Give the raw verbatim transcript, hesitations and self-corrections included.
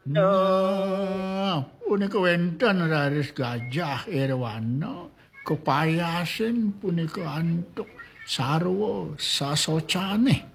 Nah, punika wenten raris gajah irwana kepayasin punika antuk sarwa sasocane.